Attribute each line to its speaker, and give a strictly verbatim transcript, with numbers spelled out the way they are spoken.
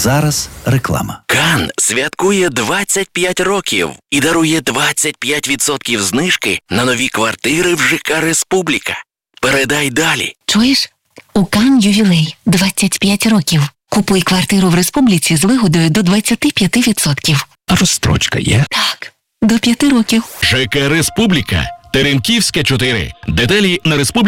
Speaker 1: зараз реклама.
Speaker 2: Кан святкує двадцять п'ять років і дарує двадцять п'ять відсотків знижки на нові квартири в ЖК «Республіка». Передай далі.
Speaker 3: Чуєш? У Кан ювілей двадцять п'ять років. Купуй квартиру в Республіці з вигодою до двадцять п'ять відсотків.
Speaker 4: А розстрочка є?
Speaker 3: Так, до п'яти років.
Speaker 5: ЖК «Республіка». Теремківська, чотири. Деталі на республіка.